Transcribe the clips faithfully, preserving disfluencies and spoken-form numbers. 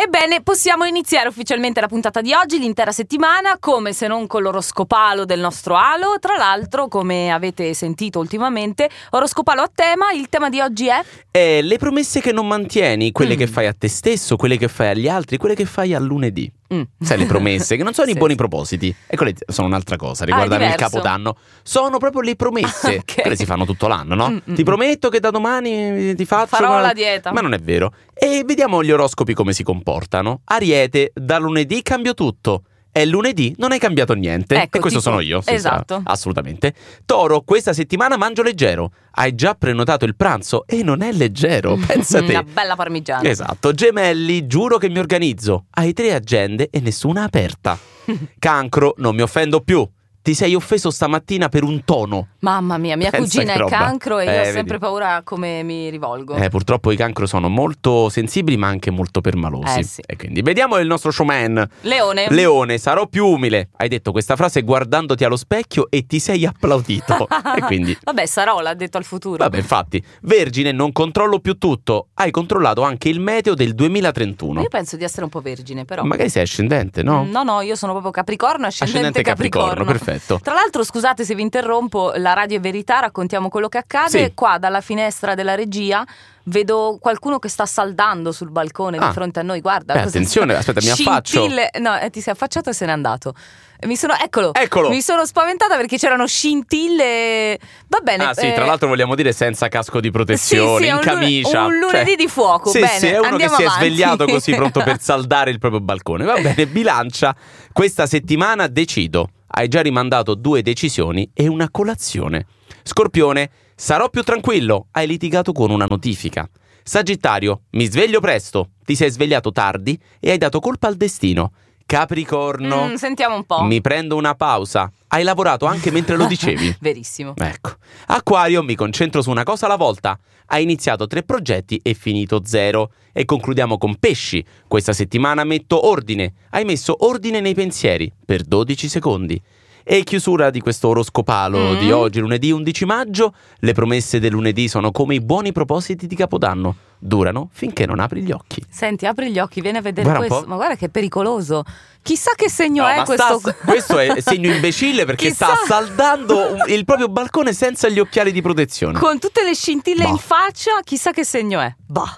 Ebbene, possiamo iniziare ufficialmente la puntata di oggi, l'intera settimana, come se non con l'oroscopalo del nostro Alo. Tra l'altro, come avete sentito ultimamente, oroscopalo a tema. Il tema di oggi è? Eh, le promesse che non mantieni, quelle Mm. che fai a te stesso, quelle che fai agli altri, quelle che fai al lunedì. Mm. Sai, le promesse, che non sono Sì. i buoni propositi. E quelle sono un'altra cosa, riguardano il diverso. Capodanno. Sono proprio le promesse. Ok. Quelle si fanno tutto l'anno, no? Mm, mm, Ti mm. prometto che da domani ti faccio... Farò ma... la dieta. Ma non è vero. E vediamo gli oroscopi come si comportano. Ariete, da lunedì cambio tutto. E lunedì non hai cambiato niente. Ecco, e questo tipo, sono io. Sì, esatto. sa, assolutamente. Toro, questa settimana mangio leggero. Hai già prenotato il pranzo e non è leggero. Pensa te. Una bella parmigiana. Esatto. Gemelli, giuro che mi organizzo. Hai tre agende e nessuna aperta. Cancro, non mi offendo più. Ti sei offeso stamattina per un tono. Mamma mia, mia Pensa cugina che è roba. cancro e io Eh, ho vedi. sempre paura a come mi rivolgo. Eh, purtroppo i cancro sono molto sensibili ma anche molto permalosi. Eh, sì. E quindi vediamo il nostro showman. Leone. Leone, sarò più umile. Hai detto questa frase guardandoti allo specchio e ti sei applaudito. E quindi... Vabbè, sarò, l'ha detto al futuro. Vabbè, infatti. Vergine, non controllo più tutto. Hai controllato anche il meteo del duemilatrentuno. Io penso di essere un po' vergine, però. Magari sei ascendente, no? No, no, io sono proprio Capricorno, ascendente, Ascendente Capricorno, perfetto. Tra l'altro, scusate se vi interrompo, la radio è verità, raccontiamo quello che accade. Sì. Qua dalla finestra della regia vedo qualcuno che sta saldando sul balcone Ah. di fronte a noi. Guarda, Beh, cosa attenzione, si- aspetta, mi affaccio. Scintille- No, eh, ti sei affacciato e se n'è andato. Mi sono, eccolo, Eccolo. mi sono spaventata perché c'erano scintille. Va bene. Ah sì, eh, tra l'altro vogliamo dire senza casco di sì, protezione, sì, è in un lune- camicia. un lunedì Cioè, di fuoco. Sì, Bene, sì, è uno che andiamo si è avanti. svegliato così pronto per saldare il proprio balcone. Va bene, Bilancia, questa settimana decido. Hai già rimandato due decisioni e una colazione. Scorpione, sarò più tranquillo. Hai litigato con una notifica. Sagittario, mi sveglio presto. Ti sei svegliato tardi e hai dato colpa al destino. Capricorno, Mm, sentiamo un po'. mi prendo una pausa. Hai lavorato anche mentre lo dicevi. Verissimo. Ecco. Acquario, mi concentro su una cosa alla volta. Hai iniziato tre progetti e finito zero. E concludiamo con Pesci. Questa settimana metto ordine. Hai messo ordine nei pensieri per dodici secondi. E chiusura di questo oroscopalo Mm. di oggi, lunedì undici maggio. Le promesse del lunedì sono come i buoni propositi di Capodanno. Durano finché non apri gli occhi. Senti, apri gli occhi, vieni a vedere Guarda un questo. po'. Ma guarda che è pericoloso. Chissà che segno No, è ma questo. sta- questo è segno imbecille perché Chissà. sta saldando un- il proprio balcone senza gli occhiali di protezione. Con tutte le scintille Boh. in faccia, chissà che segno è. Bah.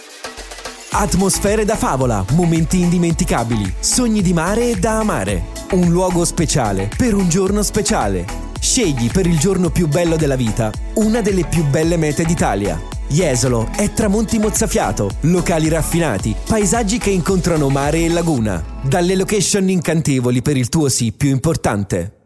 Atmosfere da favola, momenti indimenticabili, sogni di mare e da amare. Un luogo speciale per un giorno speciale. Scegli per il giorno più bello della vita una delle più belle mete d'Italia. Jesolo è tramonti mozzafiato, locali raffinati, paesaggi che incontrano mare e laguna. Dalle location incantevoli per il tuo sì più importante.